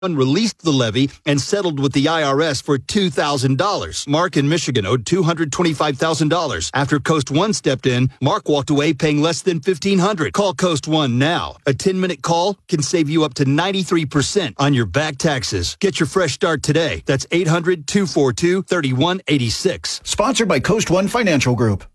released the levy and settled with the IRS for $2,000. Mark in Michigan owed $225,000. After Coast One stepped in, Mark walked away paying less than $1,500. Call Coast One now. A 10-minute call can save you up to 93% on your back taxes. Get your fresh start today. That's 800-242-3186. Sponsored by Coast One Financial Group.